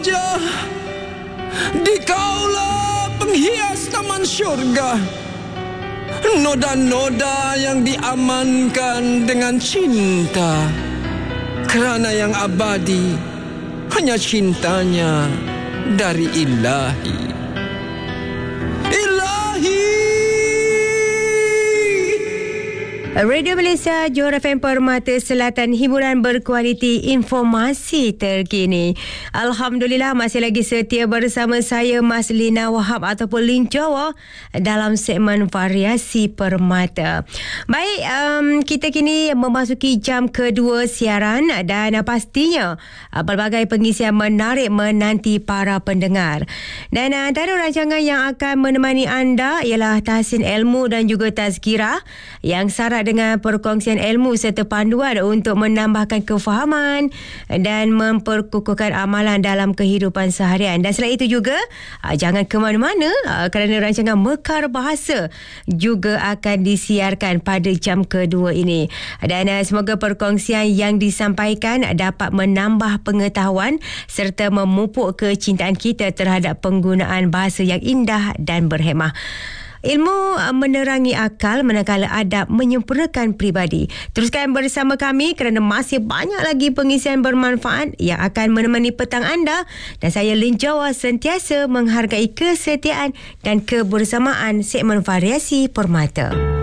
wajah, dikaulah penghias taman syurga. Noda-noda yang diamankan dengan cinta, kerana yang abadi hanya cintanya dari ilahi. Radio Malaysia, Johor FM Permata Selatan, hiburan berkualiti, informasi terkini. Alhamdulillah masih lagi setia bersama saya Mas Lina Wahab ataupun Lin Jawa dalam segmen Variasi Permata. Baik, kita kini memasuki jam kedua siaran dan pastinya pelbagai pengisian menarik menanti para pendengar. Dan antara rancangan yang akan menemani anda ialah Tahsin Ilmu dan juga Tazkirah yang syarat dengan perkongsian ilmu serta panduan untuk menambahkan kefahaman dan memperkukuhkan amalan dalam kehidupan seharian. Dan selain itu juga, jangan ke mana-mana kerana rancangan Mekar Bahasa juga akan disiarkan pada jam kedua ini. Dan semoga perkongsian yang disampaikan dapat menambah pengetahuan serta memupuk kecintaan kita terhadap penggunaan bahasa yang indah dan berhemah. Ilmu menerangi akal, manakala adab menyempurnakan pribadi. Teruskan bersama kami kerana masih banyak lagi pengisian bermanfaat yang akan menemani petang anda. Dan saya Lin Jawa sentiasa menghargai kesetiaan dan kebersamaan segmen Variasi Permata.